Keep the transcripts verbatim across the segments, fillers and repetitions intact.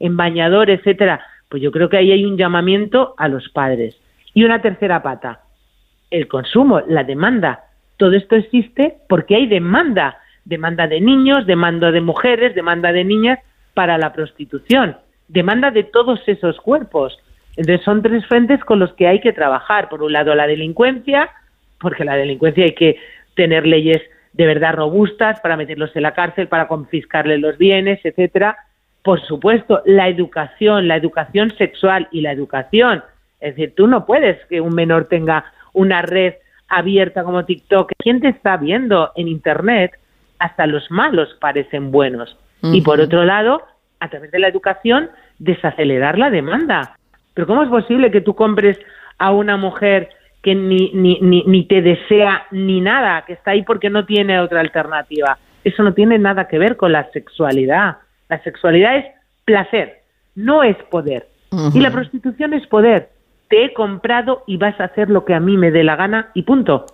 en bañador, etcétera. Pues yo creo que ahí hay un llamamiento a los padres. Y una tercera pata, el consumo, la demanda. Todo esto existe porque hay demanda, demanda de niños, demanda de mujeres, demanda de niñas para la prostitución, demanda de todos esos cuerpos. Entonces son tres frentes con los que hay que trabajar. Por un lado la delincuencia, porque la delincuencia hay que tener leyes de verdad robustas para meterlos en la cárcel, para confiscarles los bienes, etcétera. Por supuesto, la educación, la educación sexual y la educación. Es decir, tú no puedes que un menor tenga una red abierta como TikTok. ¿Quién te está viendo en Internet? Hasta los malos parecen buenos. Uh-huh. Y por otro lado, a través de la educación, desacelerar la demanda. Pero ¿cómo es posible que tú compres a una mujer que ni, ni, ni, ni te desea ni nada, que está ahí porque no tiene otra alternativa? Eso no tiene nada que ver con la sexualidad. La sexualidad es placer, no es poder. Uh-huh. Y la prostitución es poder. Te he comprado y vas a hacer lo que a mí me dé la gana y punto.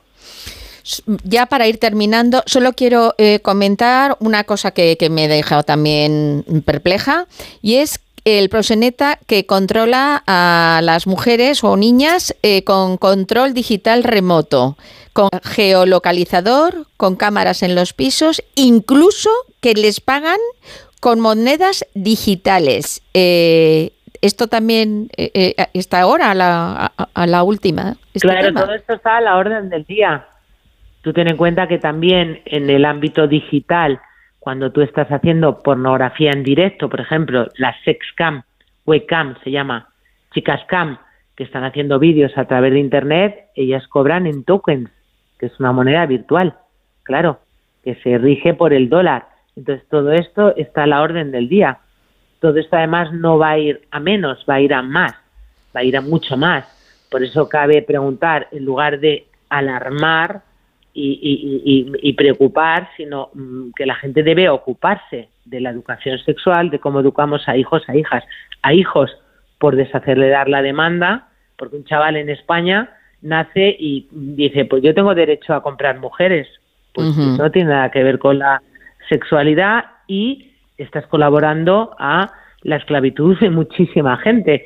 Ya para ir terminando, solo quiero eh, comentar una cosa que, que me ha dejado también perpleja, y es el proxeneta que controla a las mujeres o niñas eh, con control digital remoto, con geolocalizador, con cámaras en los pisos, incluso que les pagan con monedas digitales. Eh, esto también eh, eh, está ahora a la, a, a la última. Este claro, tema. Todo esto está a la orden del día. Tú ten en cuenta que también en el ámbito digital, cuando tú estás haciendo pornografía en directo, por ejemplo, la sexcam, webcam se llama, chicas cam, que están haciendo vídeos a través de internet, ellas cobran en tokens, que es una moneda virtual, claro, que se rige por el dólar. Entonces todo esto está a la orden del día. Todo esto además no va a ir a menos, va a ir a más, va a ir a mucho más. Por eso cabe preguntar, en lugar de alarmar y, y, y, y preocupar, sino mmm, que la gente debe ocuparse de la educación sexual, de cómo educamos a hijos, a hijas, a hijos por desacelerar la demanda, porque un chaval en España nace y dice, pues yo tengo derecho a comprar mujeres. Pues uh-huh. Eso no tiene nada que ver con la sexualidad y estás colaborando a la esclavitud de muchísima gente.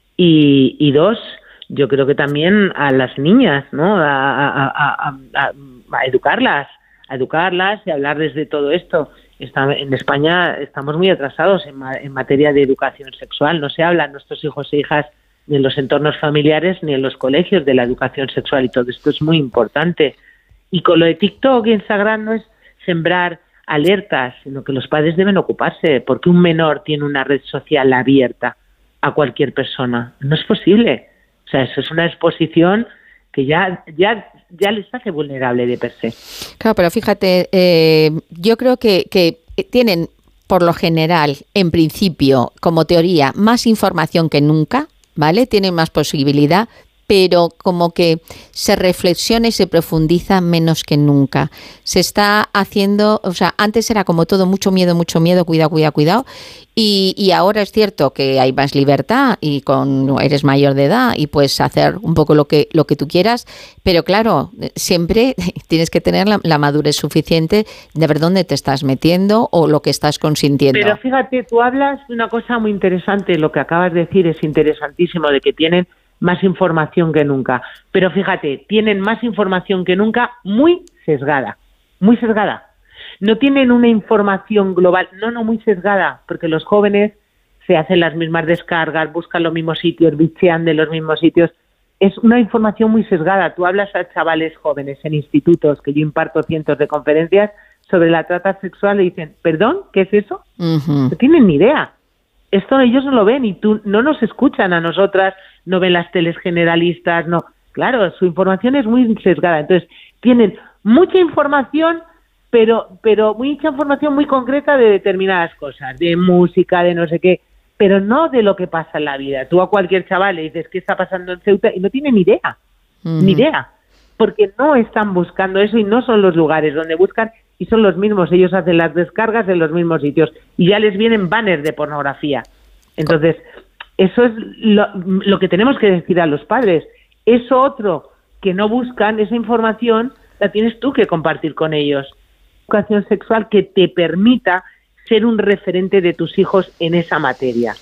Y, y dos, yo creo que también a las niñas, ¿no? A, a, a, a, a educarlas, a educarlas y hablarles de todo esto. Está, en España estamos muy atrasados en, ma, en materia de educación sexual. No se habla a nuestros hijos e hijas ni en los entornos familiares ni en los colegios de la educación sexual, y todo esto es muy importante. Y con lo de TikTok e Instagram no es sembrar alertas, sino que los padres deben ocuparse, porque un menor tiene una red social abierta a cualquier persona. No es posible. O sea, eso es una exposición que ya ya ya les hace vulnerable de per se. Claro, pero fíjate, eh, yo creo que, que tienen, por lo general, en principio, como teoría, más información que nunca, ¿vale? Tienen más posibilidad, pero como que se reflexiona y se profundiza menos que nunca. Se está haciendo, o sea, antes era como todo mucho miedo, mucho miedo, cuidado, cuidado, cuidado, y, y ahora es cierto que hay más libertad y con eres mayor de edad y puedes hacer un poco lo que lo que tú quieras, pero claro, siempre tienes que tener la, la madurez suficiente de ver dónde te estás metiendo o lo que estás consintiendo. Pero fíjate, tú hablas de una cosa muy interesante, lo que acabas de decir es interesantísimo, de que tienen más información que nunca. Pero fíjate, tienen más información que nunca muy sesgada, muy sesgada. No tienen una información global, no, no, muy sesgada, porque los jóvenes se hacen las mismas descargas, buscan los mismos sitios, bichean de los mismos sitios. Es una información muy sesgada. Tú hablas a chavales jóvenes en institutos, que yo imparto cientos de conferencias sobre la trata sexual, y dicen, ¿perdón? ¿Qué es eso? Uh-huh. No tienen ni idea. Esto ellos no lo ven y tú no nos escuchan a nosotras, no ven las teles generalistas, no. Claro, su información es muy sesgada. Entonces, tienen mucha información, pero pero mucha información muy concreta de determinadas cosas, de música, de no sé qué, pero no de lo que pasa en la vida. Tú a cualquier chaval le dices qué está pasando en Ceuta y no tiene ni idea, uh-huh. ni idea, porque no están buscando eso y no son los lugares donde buscan, y son los mismos. Ellos hacen las descargas en los mismos sitios y ya les vienen banners de pornografía. Entonces, eso es lo, lo que tenemos que decir a los padres. Eso otro que no buscan, esa información, la tienes tú que compartir con ellos. Educación sexual que te permita ser un referente de tus hijos en esa materia.